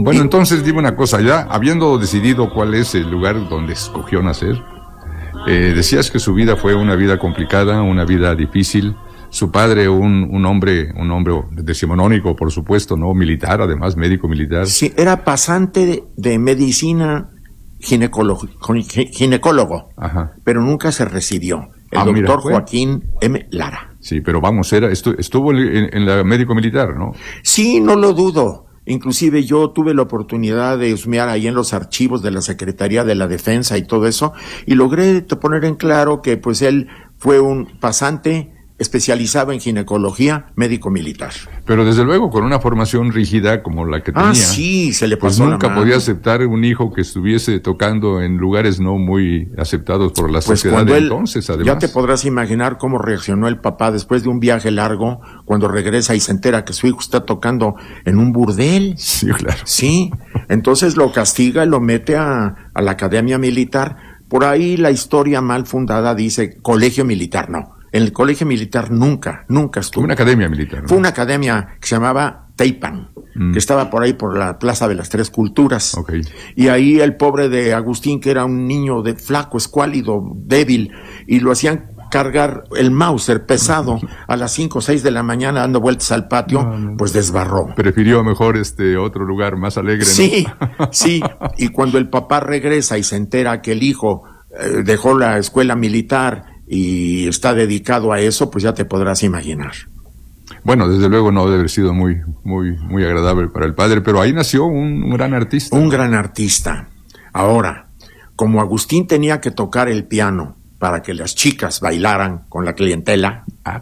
Bueno, entonces dime una cosa, ya habiendo decidido cuál es el lugar donde escogió nacer, decías que su vida fue una vida complicada, una vida difícil. Su padre, un hombre decimonónico, por supuesto, ¿no? Militar, además, médico militar. Sí, era pasante de medicina ginecólogo, Ajá. pero nunca se recibió. El doctor Joaquín M. Lara. Sí, pero vamos, estuvo en la médico militar, ¿no? Sí, no lo dudo. Inclusive yo tuve la oportunidad de husmear ahí en los archivos de la Secretaría de la Defensa y todo eso, y logré poner en claro que pues él fue un pasante especializado en ginecología médico militar. Pero desde luego con una formación rígida como la que tenía. Sí, se le pasó pues nunca la mano. podía aceptar un hijo que estuviese tocando en lugares no muy aceptados por la sociedad de entonces, además. Ya te podrás imaginar cómo reaccionó el papá después de un viaje largo, cuando regresa y se entera que su hijo está tocando en un burdel. Sí, claro. Sí, entonces lo castiga y lo mete a la academia militar. Por ahí la historia mal fundada dice colegio militar, no. En el colegio militar nunca estuvo. Fue una academia militar, ¿no? Fue una academia que se llamaba Teipan, que estaba por ahí por la Plaza de las Tres Culturas. Okay. Y ahí el pobre de Agustín, que era un niño flaco, escuálido, débil, y lo hacían cargar el Mauser pesado a las 5 o 6 de la mañana dando vueltas al patio, pues desbarró. Prefirió mejor otro lugar más alegre, ¿no? Sí, sí. Y cuando el papá regresa y se entera que el hijo dejó la escuela militar y está dedicado a eso, pues ya te podrás imaginar. Bueno, desde luego no debe haber sido muy agradable para el padre, pero ahí nació un gran artista. Un gran artista. Ahora, como Agustín tenía que tocar el piano para que las chicas bailaran con la clientela,